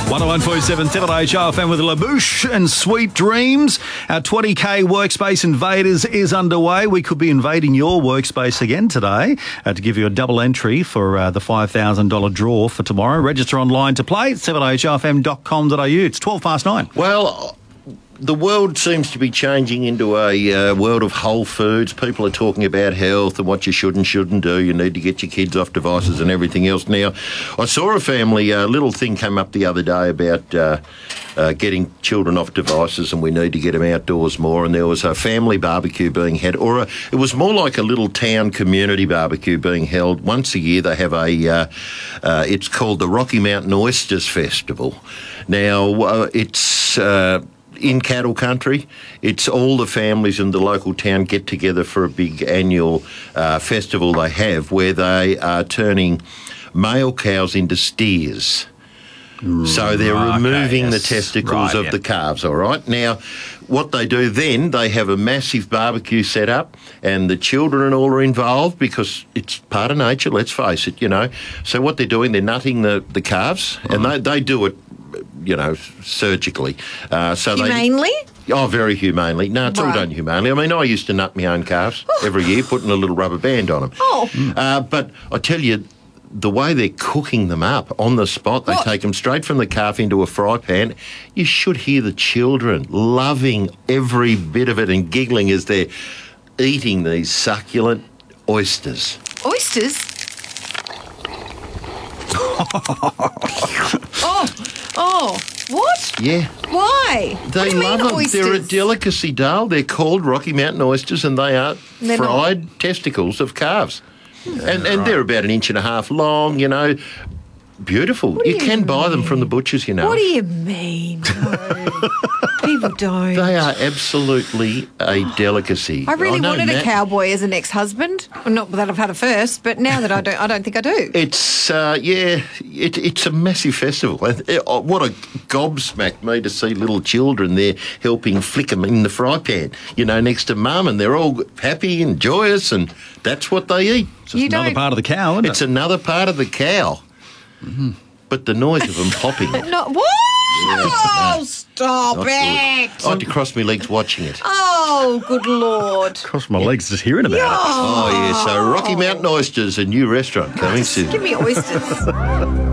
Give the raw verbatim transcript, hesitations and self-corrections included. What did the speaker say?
one oh one point seven Triple H R F M with LaBouche and Sweet Dreams. Our twenty K Workspace Invaders is underway. We could be invading your workspace again today uh, to give you a double entry for uh, the five thousand dollars draw for tomorrow. Register online to play at seven h r f m dot com dot a u. It's twelve past nine. Well, the world seems to be changing into a uh, world of whole foods. People are talking about health and what you should and shouldn't do. You need to get your kids off devices and everything else. Now, I saw a family, a little thing came up the other day about uh, uh, getting children off devices and we need to get them outdoors more. And there was a family barbecue being had, or a, it was more like a little town community barbecue being held. Once a year they have a, uh, uh, it's called the Rocky Mountain Oysters Festival. Now, uh, it's... Uh, in cattle country, it's all the families in the local town get together for a big annual uh, festival they have where they are turning male cows into steers. So they're Right, removing okay, the yes. testicles Right, of yeah. the calves, all right? Now, what they do then, they have a massive barbecue set up and the children and all are involved because it's part of nature, let's face it, you know. So what they're doing, they're nutting the, the calves and they, they do it, you know, surgically. Uh, so Humanely? They, oh, very humanely. No, it's all Right. done humanely. I mean, I used to nut my own calves every year, putting a little rubber band on them. Oh. Uh, but I tell you, the way they're cooking them up on the spot, they What? take them straight from the calf into a fry pan. You should hear the children loving every bit of it and giggling as they're eating these succulent oysters. Oysters? oh, oh, what? Yeah. Why? what They do you love mean them. oysters? They're a delicacy, Dale. They're called Rocky Mountain oysters and they are They're fried testicles of calves. And, and they're about an inch and a half long, you know. Beautiful. What do You you can buy them from the butchers, you know. What do you mean? No. People don't. They are absolutely a delicacy. I really know wanted a Nat- cowboy as an ex-husband. Well, not that I've had a first, but now that I don't, I don't think I do. It's, uh, yeah, it, it's a massive festival. And, uh, oh, what a gobsmacked me to see little children there helping flick them in the fry pan, you know, next to mum, and they're all happy and joyous, and that's what they eat. It's just You another don't- part of the cow, isn't It's it? another part of the cow. Mm-hmm. But the noise of them popping. Not what? Oh, no. stop Not it! good. I had to cross my legs watching it. Oh, good Lord! Cross my legs just hearing about it. Oh, yeah, so Rocky Mountain Oysters, a new restaurant coming soon. Give me oysters.